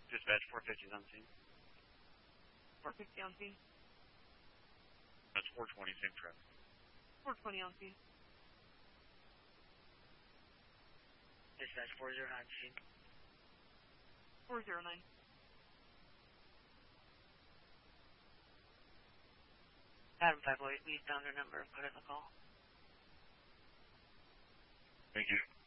Dispatch 450 is on scene. 450 on scene. That's 420, same traffic. 420 on scene. Dispatch 409 scene. 409. Adam 508, we found her number. Put in the call. Thank you.